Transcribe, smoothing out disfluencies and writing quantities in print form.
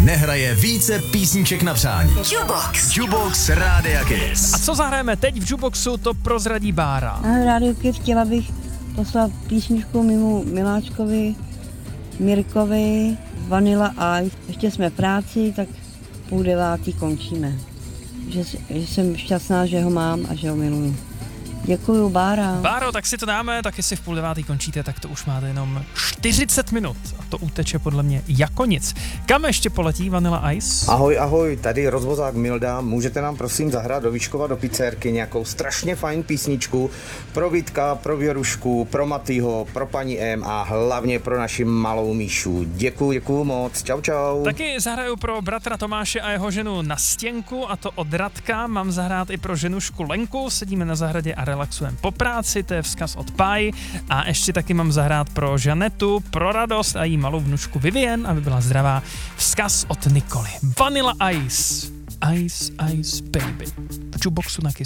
nehraje více písniček na přání. Jukebox Rádia Kiss. A co zahrajeme teď v Jukeboxu, to prozradí Bára. Na Rádio Kiss chtěla bych poslat písničku mému miláčkovi, Mirkovi, Vanilla Ice. Ještě jsme v práci, tak 8:30 končíme. Že jsem šťastná, že ho mám a že ho miluju. Děkuju, Bára. Báro, tak si to dáme, tak jestli v 8:30 končíte, tak to už máte jenom 40 minut. A to uteče podle mě jako nic. Kam ještě poletí Vanilla Ice? Ahoj, tady rozvozák Milda. Můžete nám prosím zahrát do Víškova do pizzerky nějakou strašně fajn písničku pro Vítka, pro Věrušku, pro Matýho, pro paní M a hlavně pro naši malou Míšu. Děkuju moc. Čau. Taky zahraju pro bratra Tomáše a jeho ženu Nastěnku, a to od Radka. Mám zahrát i pro ženušku Lenku, sedíme na zahradě a relaxujeme po práci, to je vzkaz od Páji. A ještě taky mám zahrát pro Žanetu, pro Radost a jí malou vnučku Vivien, aby byla zdravá. Vzkaz od Nikoly. Vanilla Ice. Ice, baby. V Jukeboxu na Kiss.